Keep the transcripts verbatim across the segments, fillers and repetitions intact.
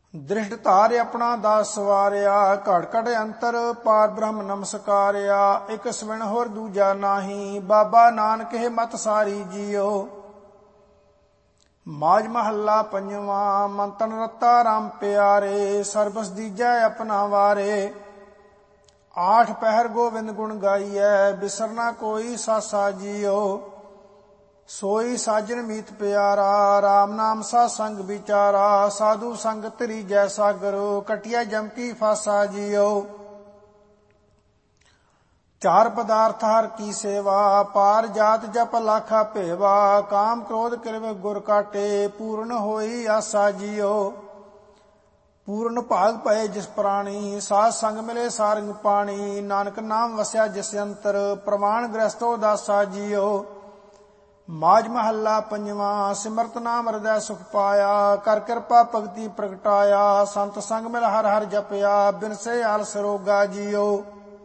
ਦ੍ਰਿਸ਼ਟ ਧਾਰ ਆਪਣਾ ਦਾਸ ਸਵਾਰਿਆ, ਘੜ ਘੜ ਅੰਤਰ ਪਾਰ ਬ੍ਰਹਮ ਨਮਸਕਾਰਿਆ। ਇਕ ਸਵਿਣ ਹੋਰ ਦੂਜਾ ਨਾਹੀ, ਬਾਬਾ ਨਾਨਕ ਹੈ ਮਤ ਸਾਰੀ ਜੀਓ। ਮਾਝ ਮਹੱਲਾ ਪੰਜਵਾਂ। ਮੰਤਨ ਰਤਾ ਰਾਮ ਪਿਆਰੇ, ਸਰਬਸ ਦੀਜੈ ਆਪਣਾ ਵਾਰੇ। ਆਠ ਪਹਿਰ ਗੋਬਿੰਦ ਗੁਣ ਗਾਈਐ, ਬਿਸਰਨਾ ਕੋਈ ਸਾਸਾ ਜੀਓ। ਸੋਈ ਸਾਜਨ ਮੀਤ ਪਿਆਰਾ, ਰਾਮ ਨਾਮ ਸਾ ਸੰਗ ਵਿਚਾਰਾ। ਸਾਧੂ ਸੰਗ ਤਰੀਜੈ ਸਾਗਰੋ, ਕਟਿਆ ਜਮ ਕੀ ਫਾਸਾ ਜੀਓ। ਚਾਰ ਪਦਾਰਥ ਹਰ ਕੀ ਸੇਵਾ, ਪਾਰ ਜਾਤ ਜਪ ਲਾਖਾ ਭੇਵਾ। ਕਾਮ ਕ੍ਰੋਧ ਕਿਰਵ ਗੁਰ ਕਾਟੇ, ਪੂਰਨ ਹੋਈ ਆਸਾ ਜੀਓ। ਪੂਰਨ ਭਾਗ ਪਏ ਜਿਸ ਪ੍ਰਾਣੀ, ਸਾਧ ਸੰਗ ਮਿਲੇ ਸਾਰੰਗ ਪਾਣੀ। ਨਾਨਕ ਨਾਮ ਵਸਿਆ ਜਿਸ ਅੰਤਰ, ਪ੍ਰਵਾਨ ਗ੍ਰਸਤੋ ਦਾਸਾ ਜੀਓ। ਮਾਝ ਮਹੱਲਾ ਪੰਜਵਾਂ। ਸਿਮਰਤ ਨਾਮ ਹਿਰਦੈ ਸੁਖ ਪਾਇਆ, ਕਰ ਕਿਰਪਾ ਭਗਤੀ ਪ੍ਰਗਟਾਇਆ। ਸੰਤ ਸੰਗ ਮਿਲ ਹਰ ਹਰ ਜਪਿਆ, ਬਿਨਸੇ ਆਲਸ ਰੋਗਾ ਜੀਓ।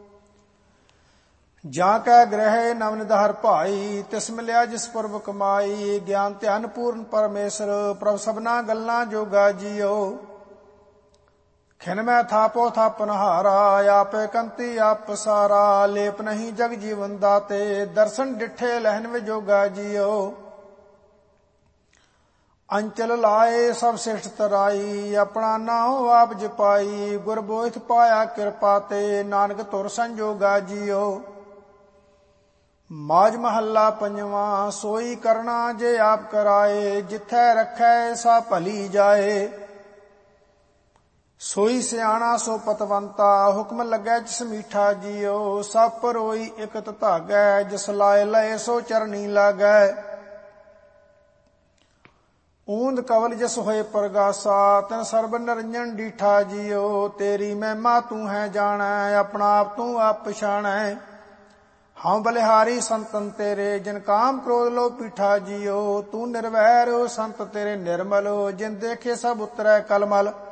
ਜਾਂ ਕੈ ਗ੍ਰਹਿ ਨਵਨਿਧ ਹਰ ਭਾਈ, ਤਿਸ ਮਿਲਿਆ ਜਿਸ ਪੁਰਬ ਕਮਾਈ। ਗਿਆਨ ਧਿਆਨ ਪੂਰਨ ਪਰਮੇਸ਼ਰ, ਪ੍ਰਭ ਸਭਨਾ ਗੱਲਾਂ ਜੋਗਾ ਜੀਓ। ਖਿਨ ਮੈਂ ਥਾਪੋ ਥਾਪਨਹਾਰਾ, ਆਪੇ ਕੰਤੀ ਆਪ ਸਾਰਾ। ਲੇਪ ਨਹੀਂ ਜਗ ਜੀਵਨ ਦਾਤੇ, ਦਰਸ਼ਨ ਡਿਠੇ ਲਹਿਨ ਵਿਜੋਗਾ ਜੀਓ। ਅੰਚਲ ਲਾਏ ਸਭ ਸਿਸ਼ਟ ਤਰਾਈ, ਆਪਣਾ ਨਾਉ ਆਪ ਜਪਾਈ। ਗੁਰ ਬੋਇਥ ਪਾਇਆ ਕਿਰਪਾ ਤੇ, ਨਾਨਕ ਧੁਰ ਸੰਜੋਗਾ ਜੀਓ। ਮਾਝ ਮਹੱਲਾ ਪੰਜਵਾਂ। ਸੋਈ ਕਰਨਾ ਜੇ ਆਪ ਕਰਾਏ, ਜਿੱਥੈ ਰੱਖੈ ਸਾ ਭਲੀ ਜਾਏ। ਸੋਈ ਸਿਆਣਾ ਸੋ ਪਤਵੰਤਾ, ਹੁਕਮ ਲੱਗੈ ਜਿਸ ਮੀਠਾ ਜੀਓ। ਸਭ ਪਰੋਈ ਇਕਤ ਧਾਗੈ, ਜਿਸ ਲਾਏ ਲਏ ਸੋ ਚਰਨੀ ਲਾਗੈ। ਊਂਦ ਕਵਲ ਜਿਸ ਹੋਏ ਪ੍ਰਗਾਸਾ, ਤਿਨ ਸਰਬ ਨਿਰੰਜਨ ਡੀਠਾ ਜੀਓ। ਤੇਰੀ ਮਹਿਮਾ ਤੂੰ ਹੈ ਜਾਣੈ, ਆਪਣਾ ਆਪ ਤੂੰ ਆਪ ਪਛਾਣੈ। ਹਉ ਬਲਿਹਾਰੀ ਸੰਤਨ ਤੇਰੇ, ਜਿਨ ਕਾਮ ਕ੍ਰੋਧ ਲੋ ਪੀਠਾ ਜੀਓ। ਤੂੰ ਨਿਰਵੈਰ ਸੰਤ ਤੇਰੇ ਨਿਰਮਲ, ਜਿਨ ਦੇਖੇ ਸਭ ਉਤਰੈ ਕਲਮਲ।